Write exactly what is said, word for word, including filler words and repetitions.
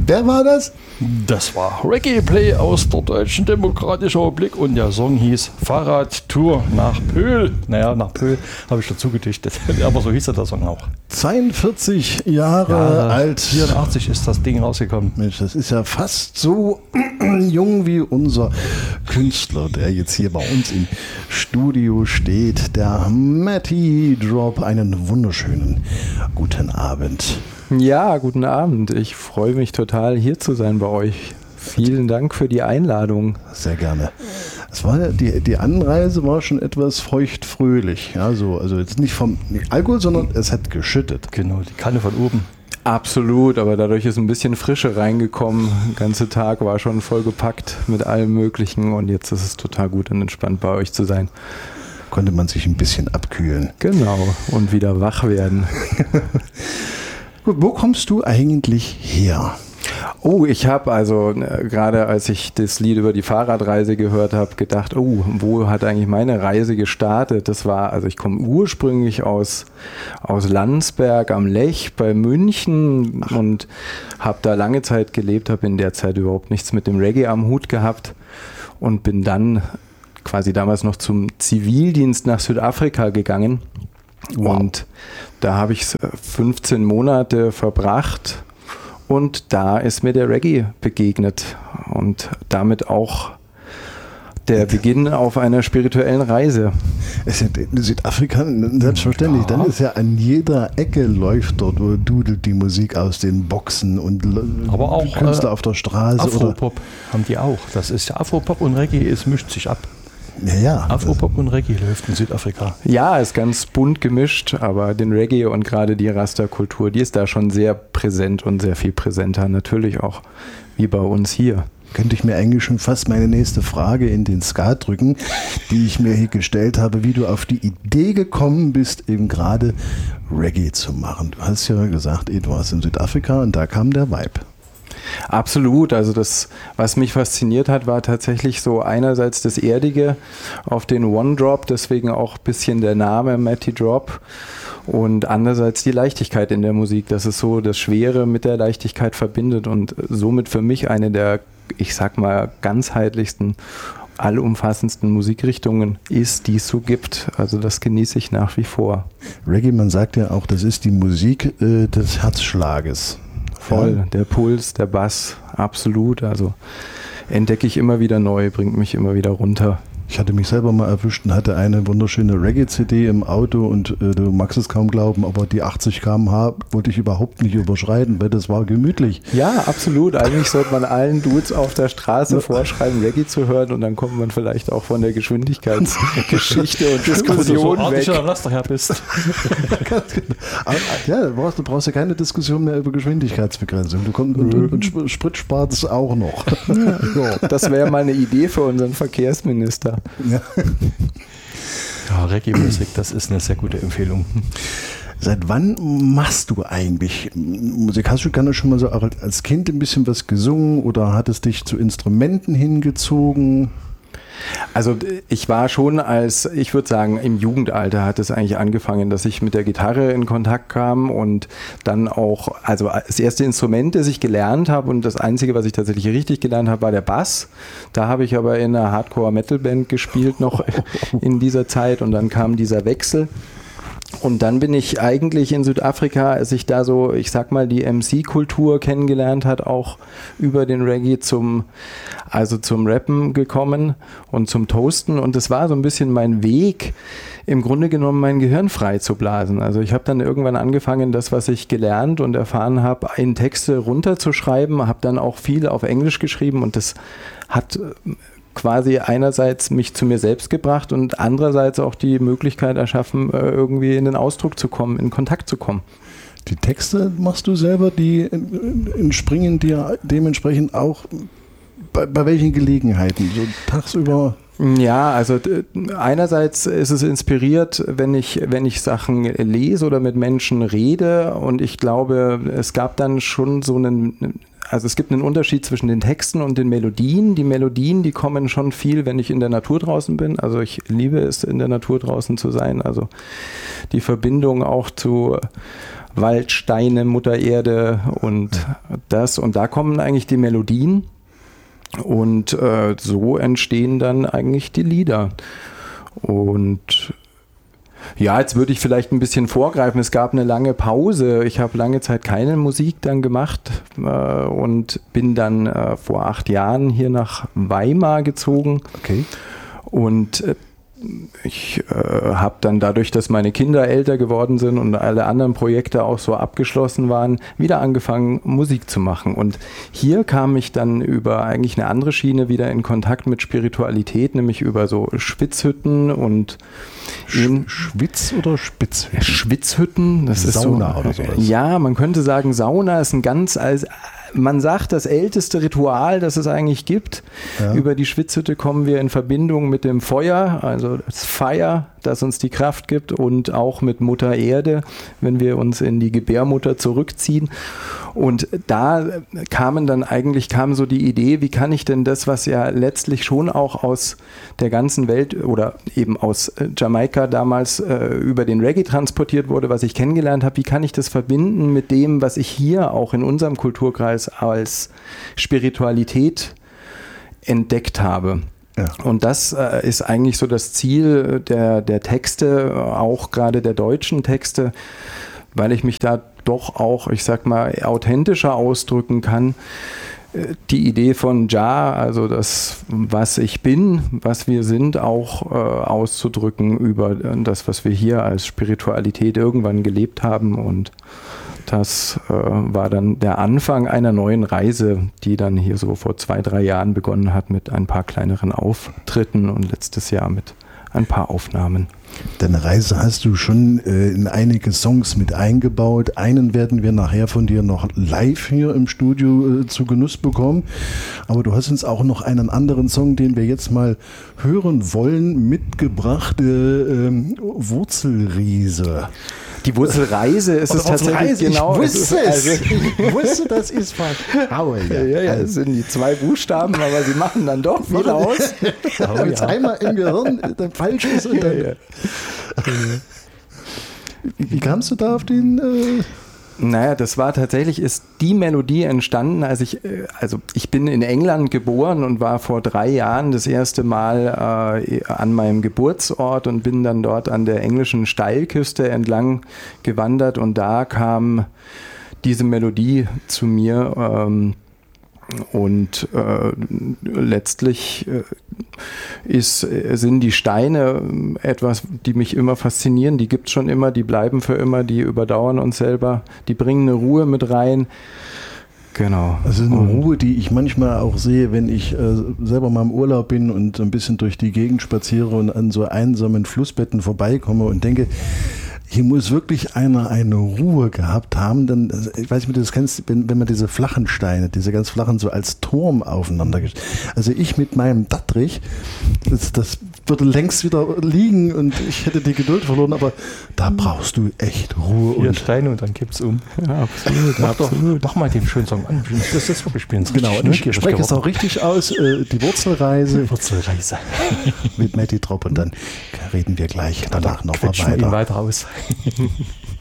Wer war das? Das war Reggae Play aus der Deutschen Demokratischen Republik und der Song hieß Fahrradtour nach Pöhl. Naja, nach Pöhl habe ich dazu gedichtet, aber so hieß der Song auch. zweiundvierzig Jahre ja, alt. vierundachtzig ist das Ding rausgekommen. Mensch, das ist ja fast so jung wie unser Künstler, der jetzt hier bei uns im Studio steht, der Matty Drop. Einen wunderschönen guten Abend. Ja, guten Abend. Ich freue mich total, hier zu sein bei euch. Vielen Dank für die Einladung. Sehr gerne. Es war, die, die Anreise war schon etwas feuchtfröhlich. Ja, so, also jetzt nicht vom nicht Alkohol, sondern es hat geschüttet. Genau, die Kanne von oben. Absolut, aber dadurch ist ein bisschen Frische reingekommen. Der ganze Tag war schon vollgepackt mit allem Möglichen und jetzt ist es total gut und entspannt bei euch zu sein. Konnte man sich ein bisschen abkühlen. Genau, und wieder wach werden. Gut, wo kommst du eigentlich her? Oh, ich habe also äh, gerade als ich das Lied über die Fahrradreise gehört habe, gedacht, oh, wo hat eigentlich meine Reise gestartet? Das war, also ich komme ursprünglich aus, aus Landsberg am Lech bei München Ach. und habe da lange Zeit gelebt, habe in der Zeit überhaupt nichts mit dem Reggae am Hut gehabt und bin dann quasi damals noch zum Zivildienst nach Südafrika gegangen. Wow. Und da habe ich fünfzehn Monate verbracht und da ist mir der Reggae begegnet und damit auch der Beginn auf einer spirituellen Reise. Es ist in Südafrika selbstverständlich, ja. Dann ist ja an jeder Ecke läuft dort, wo dudelt die Musik aus den Boxen und aber auch Künstler äh, auf der Straße. Afropop oder haben die auch. Das ist ja Afropop und Reggae, es mischt sich ab. Ja, ja. Afropop und Reggae läuft in Südafrika. Ja, ist ganz bunt gemischt, aber den Reggae und gerade die Rasta-Kultur, die ist da schon sehr präsent und sehr viel präsenter. Natürlich auch wie bei uns hier. Könnte ich mir eigentlich schon fast meine nächste Frage in den Skat drücken, die ich mir hier gestellt habe, wie du auf die Idee gekommen bist, eben gerade Reggae zu machen. Du hast ja gesagt, du warst in Südafrika und da kam der Vibe. Absolut, also das, was mich fasziniert hat, war tatsächlich so einerseits das Erdige auf den One Drop, deswegen auch ein bisschen der Name Matty Drop und andererseits die Leichtigkeit in der Musik, dass es so das Schwere mit der Leichtigkeit verbindet und somit für mich eine der, ich sag mal, ganzheitlichsten, allumfassendsten Musikrichtungen ist, die es so gibt. Also das genieße ich nach wie vor. Reggae, man sagt ja auch, das ist die Musik äh, des Herzschlages. Voll, ja. Der Puls, der Bass, absolut. Also entdecke ich immer wieder neu, bringt mich immer wieder runter. Ich hatte mich selber mal erwischt und hatte eine wunderschöne Reggae-C D im Auto und äh, du magst es kaum glauben, aber die achtzig Kilometer pro Stunde wollte ich überhaupt nicht überschreiten, weil das war gemütlich. Ja, absolut. Eigentlich sollte man allen Dudes auf der Straße ja. vorschreiben, Reggae zu hören und dann kommt man vielleicht auch von der Geschwindigkeitsgeschichte und Diskussion so weg. Wenn du her bist. Ja, du brauchst, du brauchst ja keine Diskussion mehr über Geschwindigkeitsbegrenzung. Du kommst und, und, und Sprit spart es auch noch. Ja. So, das wäre mal eine Idee für unseren Verkehrsminister. Ja, ja, Reggae-Musik, das ist eine sehr gute Empfehlung. Seit wann machst du eigentlich Musik? Hast du gerne schon mal so als Kind ein bisschen was gesungen oder hat es dich zu Instrumenten hingezogen? Also ich war schon als, ich würde sagen, im Jugendalter hat es eigentlich angefangen, dass ich mit der Gitarre in Kontakt kam und dann auch, also das erste Instrument, das ich gelernt habe und das einzige, was ich tatsächlich richtig gelernt habe, war der Bass. Da habe ich aber in einer Hardcore-Metal-Band gespielt noch in dieser Zeit und dann kam dieser Wechsel. Und dann bin ich eigentlich in Südafrika, als ich da so, ich sag mal, die M C-Kultur kennengelernt hat, auch über den Reggae zum, also zum Rappen gekommen und zum Toasten. Und das war so ein bisschen mein Weg, im Grunde genommen mein Gehirn frei zu blasen. Also ich habe dann irgendwann angefangen, das, was ich gelernt und erfahren habe, in Texte runterzuschreiben, habe dann auch viel auf Englisch geschrieben und das hat quasi einerseits mich zu mir selbst gebracht und andererseits auch die Möglichkeit erschaffen, irgendwie in den Ausdruck zu kommen, in Kontakt zu kommen. Die Texte machst du selber, die entspringen dir dementsprechend auch bei, bei welchen Gelegenheiten? So tagsüber? Ja, also einerseits ist es inspiriert, wenn ich, wenn ich Sachen lese oder mit Menschen rede und ich glaube, es gab dann schon so einen, also es gibt einen Unterschied zwischen den Texten und den Melodien. Die Melodien, die kommen schon viel, wenn ich in der Natur draußen bin. Also ich liebe es, in der Natur draußen zu sein. Also die Verbindung auch zu Wald, Steine, Mutter Erde und das, und da kommen eigentlich die Melodien und äh, so entstehen dann eigentlich die Lieder. Und ja, jetzt würde ich vielleicht ein bisschen vorgreifen. Es gab eine lange Pause. Ich habe lange Zeit keine Musik dann gemacht äh, und bin dann äh, vor acht Jahren hier nach Weimar gezogen. Okay. Und äh, ich äh, habe dann dadurch, dass meine Kinder älter geworden sind und alle anderen Projekte auch so abgeschlossen waren, wieder angefangen, Musik zu machen. Und hier kam ich dann über eigentlich eine andere Schiene wieder in Kontakt mit Spiritualität, nämlich über so Schwitzhütten und Sch- Schwitz oder Spitzhütten? Schwitzhütten, das Sauna ist so, oder sowas. Ja, man könnte sagen, Sauna ist ein ganz, als, man sagt, das älteste Ritual, das es eigentlich gibt. Ja. Über die Schwitzhütte kommen wir in Verbindung mit dem Feuer, also das Fire, das uns die Kraft gibt, und auch mit Mutter Erde, wenn wir uns in die Gebärmutter zurückziehen. Und da kamen dann eigentlich, kam so die Idee, wie kann ich denn das, was ja letztlich schon auch aus der ganzen Welt oder eben aus Jamaika damals äh, über den Reggae transportiert wurde, was ich kennengelernt habe, wie kann ich das verbinden mit dem, was ich hier auch in unserem Kulturkreis als Spiritualität entdeckt habe. Ja. Und das äh, ist eigentlich so das Ziel der, der Texte, auch gerade der deutschen Texte, weil ich mich da doch auch, ich sag mal, authentischer ausdrücken kann. Die Idee von Jah, also das, was ich bin, was wir sind, auch äh, auszudrücken über das, was wir hier als Spiritualität irgendwann gelebt haben. Und das äh, war dann der Anfang einer neuen Reise, die dann hier so vor zwei, drei Jahren begonnen hat mit ein paar kleineren Auftritten und letztes Jahr mit ein paar Aufnahmen. Deine Reise hast du schon äh, in einige Songs mit eingebaut. Einen werden wir nachher von dir noch live hier im Studio äh, zu Genuss bekommen. Aber du hast uns auch noch einen anderen Song, den wir jetzt mal hören wollen, mitgebracht. Äh, äh, Wurzelriese. Die Wurzelreise ist Oder es tatsächlich, genau. Ich wusste es. es. Ich wusste, das ist Verhaue. Ja, ja, ja, das sind die zwei Buchstaben, aber sie machen dann doch viel aus. Ja, wenn es einmal im Gehirn dann falsch ist. Und dann, ja, ja. Wie, wie kamst du da auf den... Äh Naja, das war tatsächlich, ist die Melodie entstanden, als ich, also ich bin in England geboren und war vor drei Jahren das erste Mal äh, an meinem Geburtsort und bin dann dort an der englischen Steilküste entlang gewandert und da kam diese Melodie zu mir ähm, und äh, letztlich äh, ist, sind die Steine etwas, die mich immer faszinieren. Die gibt es schon immer, die bleiben für immer, die überdauern uns selber, die bringen eine Ruhe mit rein. Genau. Also eine und Ruhe, die ich manchmal auch sehe, wenn ich äh, selber mal im Urlaub bin und ein bisschen durch die Gegend spaziere und an so einsamen Flussbetten vorbeikomme und denke, hier muss wirklich einer eine Ruhe gehabt haben, denn ich weiß nicht, ob du das kennst, wenn, wenn man diese flachen Steine, diese ganz flachen, so als Turm aufeinander gestellt. Also ich mit meinem Dattrich, das, das würde längst wieder liegen und ich hätte die Geduld verloren, aber da brauchst du echt Ruhe. Vier und Steine und dann kippt's um. Ja, absolut. Mach, absolut. Doch, mach mal den schönen Song an. Das ist wirklich spielen. Genau, und ich spreche es auch richtig aus, äh, die Wurzelreise. Die Wurzelreise. Mit Matti Trop und dann reden wir gleich danach noch mal weiter. weiter. Ihn weiter aus.